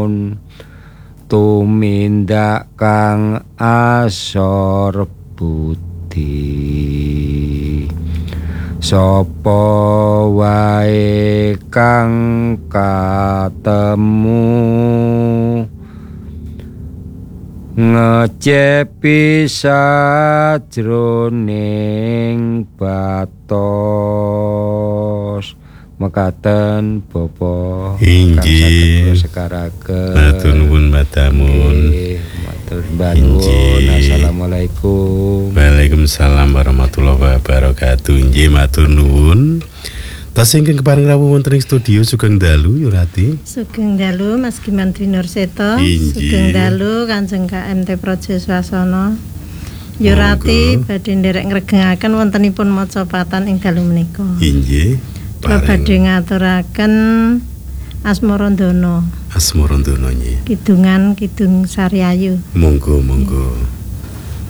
lamun tumindak kang asor budi sapa wae kang katemu ngecepi sajroning batos mekaten Bapak inggih sekaraken matur nuwun matamun matur nuwun assalamualaikum waalaikumsalam warahmatullahi wabarakatuh inggih matur nuwun tas ingkang kepareng rawuh wonten ing studio Sugeng Dalu Yurati Sugeng Dalu Mas Gimantri Nurseto Sugeng Dalu Kanjeng KMT Praja Swasana Yurati badhe nderek ngregengaken wontenipun macapatan ing dalu menika inggih badhe ngaturaken Asmarandana nggih Kidungan Kidung Sariayu monggo